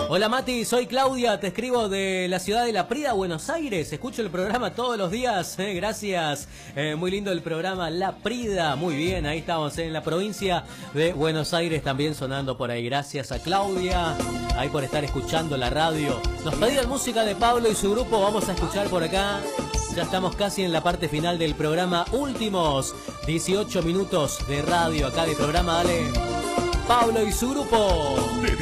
Hola Mati, soy Claudia, te escribo de la ciudad de La Prida, Buenos Aires. Escucho el programa todos los días, gracias. Muy lindo el programa La Prida, muy bien, ahí estamos en la provincia de Buenos Aires también sonando por ahí. Gracias a Claudia, ahí por estar escuchando la radio. Nos pedían música de Pablo y su grupo, vamos a escuchar por acá. Ya estamos casi en la parte final del programa, últimos 18 minutos de radio acá de programa, dale. Pablo y su grupo.